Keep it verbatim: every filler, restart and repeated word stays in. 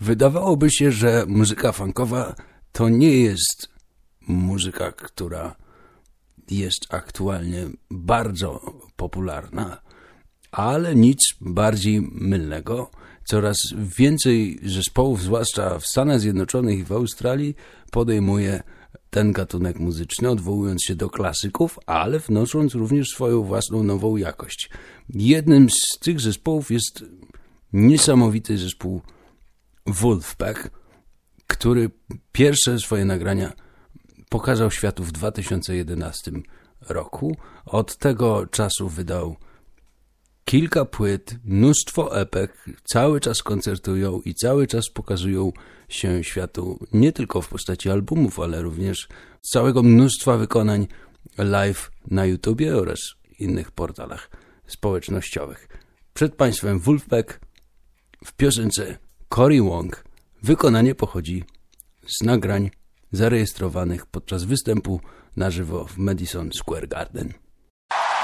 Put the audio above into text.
Wydawałoby się, że muzyka funkowa to nie jest muzyka, która jest aktualnie bardzo popularna, ale nic bardziej mylnego. Coraz więcej zespołów, zwłaszcza w Stanach Zjednoczonych i w Australii, podejmuje ten gatunek muzyczny, odwołując się do klasyków, ale wnosząc również swoją własną nową jakość. Jednym z tych zespołów jest niesamowity zespół Wolfpack, który pierwsze swoje nagrania pokazał światu w dwa tysiące jedenastym roku. Od tego czasu wydał kilka płyt, mnóstwo epek, cały czas koncertują i cały czas pokazują się światu nie tylko w postaci albumów, ale również całego mnóstwa wykonań live na YouTubie oraz innych portalach społecznościowych. Przed Państwem Wolfpack w piosence Cory Wong. Wykonanie pochodzi z nagrań zarejestrowanych podczas występu na żywo w Madison Square Garden.